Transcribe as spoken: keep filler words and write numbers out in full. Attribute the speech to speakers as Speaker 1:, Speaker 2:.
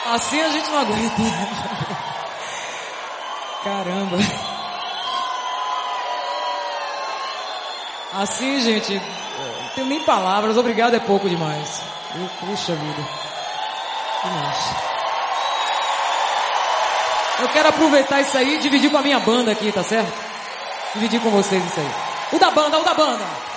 Speaker 1: Assim a gente não aguenta. Caramba. Assim, gente, não tenho nem palavras. Obrigado é pouco demais. Puxa vida. Demais. Eu quero aproveitar isso aí e dividir com a minha banda aqui, tá certo? Dividir com vocês isso aí. O da banda, o da banda.